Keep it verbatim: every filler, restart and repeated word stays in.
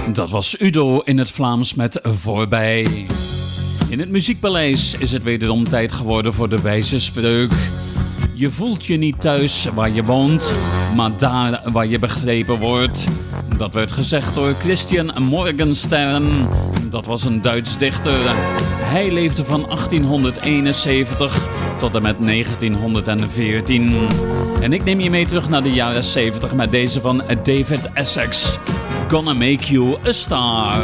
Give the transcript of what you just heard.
Dat was Udo in het Vlaams met Voorbij. In het Muziekpaleis is het wederom tijd geworden voor de wijze spreuk. Je voelt je niet thuis waar je woont, maar daar waar je begrepen wordt. Dat werd gezegd door Christian Morgenstern. Dat was een Duits dichter. Hij leefde van achttienhonderdeenenzeventig tot en met negentienhonderdveertien. En ik neem je mee terug naar de jaren zeventig met deze van David Essex. Gonna Make You a Star.